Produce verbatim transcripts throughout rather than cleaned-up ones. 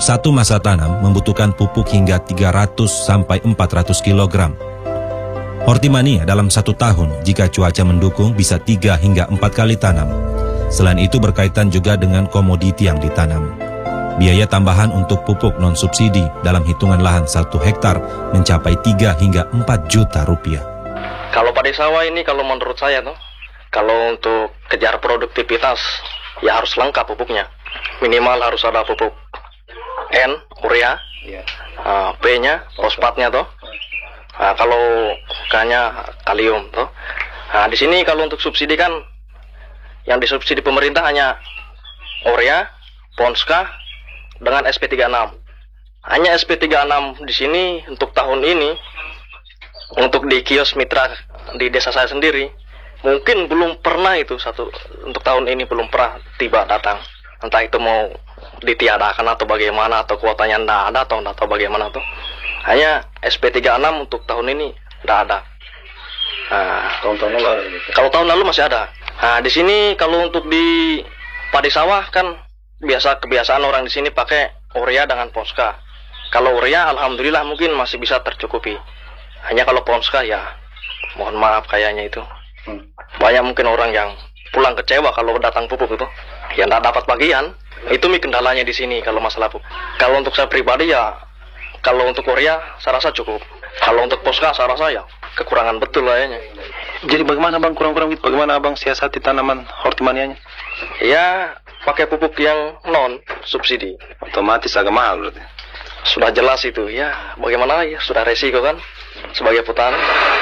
Untuk satu masa tanam membutuhkan pupuk hingga tiga ratus sampai empat ratus kilogram. Hortimania dalam satu tahun jika cuaca mendukung bisa tiga hingga empat kali tanam. Selain itu berkaitan juga dengan komoditi yang ditanam. Biaya tambahan untuk pupuk non-subsidi dalam hitungan lahan satu hektar mencapai tiga hingga empat juta rupiah. Kalau padi sawah ini kalau menurut saya tuh, kalau untuk kejar produktivitas ya harus lengkap pupuknya. Minimal harus ada pupuk N, urea, uh, P-nya, fosfatnya tuh. Nah, kalau K-nya kalium tuh. Nah, di sini kalau untuk subsidi kan yang disubsidi pemerintah hanya urea, Ponska dengan S P tiga puluh enam. Hanya S P tiga puluh enam di sini untuk tahun ini, untuk di kios mitra di desa saya sendiri, mungkin belum pernah itu satu untuk tahun ini belum pernah tiba datang. Entah itu mau ditiadakan atau bagaimana, atau kuotanya tidak ada atau tidak tahu bagaimana tuh. Hanya S P tiga puluh enam untuk tahun ini tidak ada. Nah, tahun-tahun lalu ada. Kalau tahun lalu masih ada. Nah, di sini kalau untuk di padi sawah kan biasa kebiasaan orang di sini pakai urea dengan Ponska. Kalau urea alhamdulillah mungkin masih bisa tercukupi. Hanya kalau Ponska ya mohon maaf kayaknya itu. Banyak mungkin orang yang pulang kecewa kalau datang pupuk itu. Ya tidak dapat bagian. Itu mi kendalanya di sini kalau masalah pupuk. Kalau untuk saya pribadi ya kalau untuk urea saya rasa cukup. Kalau untuk Ponska saya rasa ya kekurangan betul kayaknya. Jadi bagaimana bang kurang-kurang gitu? Bagaimana abang siasati tanaman hortimanianya? Ya pakai pupuk yang non subsidi. Otomatis agak mahal berarti. Sudah jelas itu ya. Bagaimana ya sudah resiko kan sebagai petani.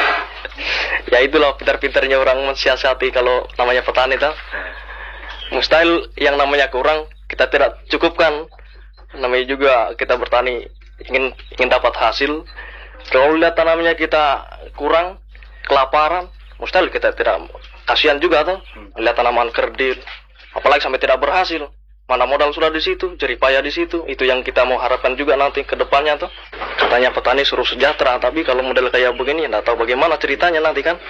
Ya itulah pintar-pintarnya orang mensiasati kalau namanya petani tuh. Mustahil yang namanya kurang kita tidak cukupkan. Namanya juga kita bertani ingin ingin dapat hasil. Kalau lihat tanamnya kita kurang, kelaparan, mustahil kita tidak, kasihan juga tuh. Lihat tanaman kerdil, apalagi sampai tidak berhasil. Mana modal sudah di situ, jeripaya di situ. Itu yang kita mau harapkan juga nanti ke depannya tuh. Katanya petani suruh sejahtera, tapi kalau model kayak begini enggak tahu bagaimana ceritanya nanti kan.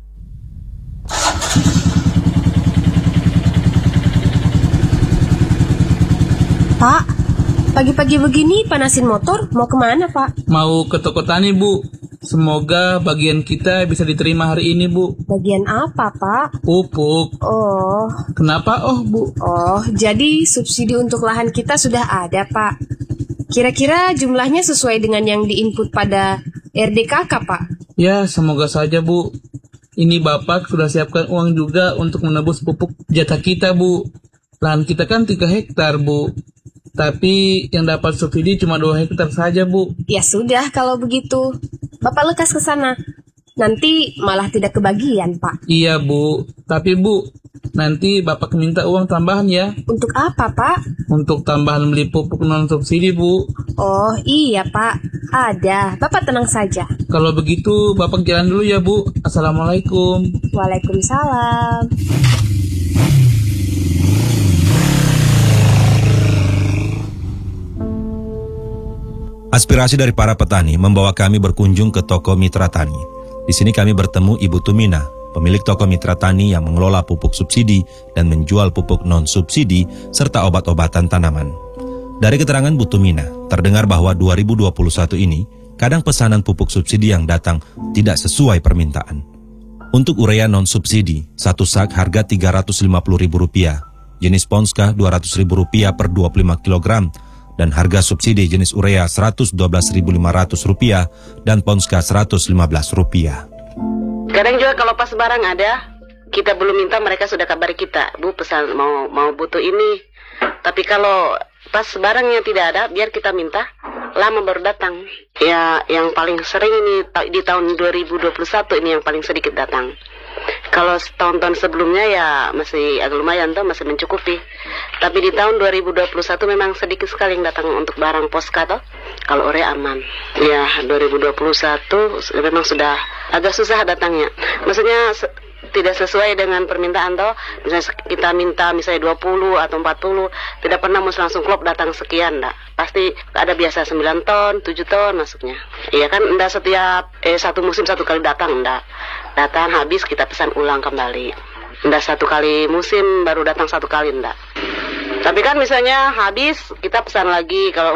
Pak, pagi-pagi begini panasin motor, mau kemana Pak? Mau ke toko tani Bu. Semoga bagian kita bisa diterima hari ini Bu. Bagian apa Pak? Pupuk. Oh. Kenapa oh Bu? Oh, jadi subsidi untuk lahan kita sudah ada Pak. Kira-kira jumlahnya sesuai dengan yang diinput pada R D K K Pak? Ya, semoga saja Bu. Ini Bapak sudah siapkan uang juga untuk menebus pupuk jatah kita Bu. Lahan kita kan tiga hektar Bu. Tapi yang dapat subsidi cuma dua hektar saja Bu. Ya sudah kalau begitu. Bapak lekas ke sana. Nanti malah tidak kebagian Pak. Iya Bu. Tapi Bu, nanti Bapak minta uang tambahan ya. Untuk apa Pak? Untuk tambahan beli pupuk non subsidi Bu. Oh iya Pak, ada. Bapak tenang saja. Kalau begitu Bapak jalan dulu ya Bu. Assalamualaikum. Waalaikumsalam. Aspirasi dari para petani membawa kami berkunjung ke toko mitra tani. Di sini kami bertemu Ibu Tumina, pemilik toko mitra tani yang mengelola pupuk subsidi dan menjual pupuk non-subsidi serta obat-obatan tanaman. Dari keterangan Bu Tumina, terdengar bahwa dua ribu dua puluh satu ini kadang pesanan pupuk subsidi yang datang tidak sesuai permintaan. Untuk urea non-subsidi, satu sak harga tiga ratus lima puluh ribu rupiah, jenis Ponska dua ratus ribu rupiah per dua puluh lima kilogram, dan harga subsidi jenis urea seratus dua belas ribu lima ratus rupiah dan Ponska seratus lima belas rupiah. Kadang juga kalau pas barang ada, kita belum minta mereka sudah kabari kita, Bu pesan mau mau butuh ini. Tapi kalau pas barangnya tidak ada, biar kita minta, lama baru datang. Ya yang paling sering ini di tahun dua ribu dua puluh satu ini yang paling sedikit datang. Kalau tahun-tahun sebelumnya ya masih agak lumayan tuh, masih mencukupi. Tapi di tahun dua ribu dua puluh satu memang sedikit sekali yang datang untuk barang Ponska toh. Kalau urea aman. Ya dua ribu dua puluh satu memang sudah agak susah datangnya. Maksudnya se- tidak sesuai dengan permintaan toh. Misalnya kita minta misalnya dua puluh atau empat puluh, tidak pernah mesti langsung klop datang sekian enggak. Pasti ada biasa sembilan ton, tujuh ton masuknya. Iya kan enggak setiap eh satu musim satu kali datang enggak. Datang habis kita pesan ulang kembali. Enggak satu kali musim baru datang satu kali enggak. Tapi kan misalnya habis kita pesan lagi, kalau